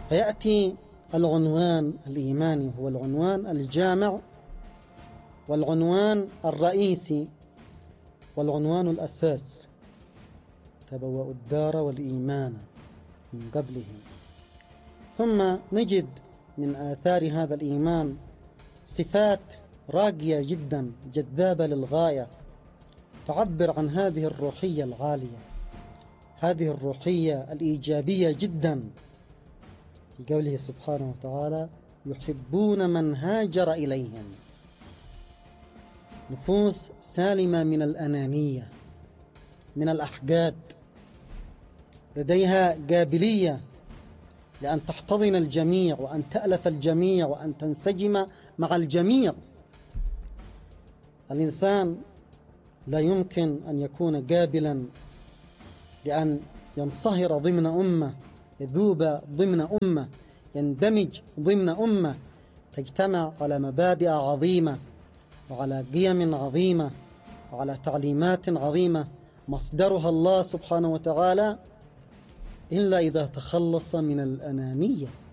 فيأتي العنوان الإيماني هو العنوان الجامع والعنوان الرئيسي والعنوان الأساس: تبوأوا الدار والإيمان من قبلهم. ثم نجد من آثار هذا الإيمان صفات راقية جدا جذابة للغاية، تعبر عن هذه الروحية العالية، هذه الروحية الإيجابية جدا، في قوله سبحانه وتعالى: يحبون من هاجر إليهم. نفوس سالمة من الأنانية، من الأحقاد، لديها قابلية لأن تحتضن الجميع وأن تألف الجميع وأن تنسجم مع الجميع. الإنسان لا يمكن أن يكون قابلا لأن ينصهر ضمن أمة، يذوب ضمن أمة، يندمج ضمن أمة تجتمع على مبادئ عظيمة وعلى قيم عظيمة وعلى تعليمات عظيمة مصدرها الله سبحانه وتعالى، إلا إذا تخلص من الأنانية.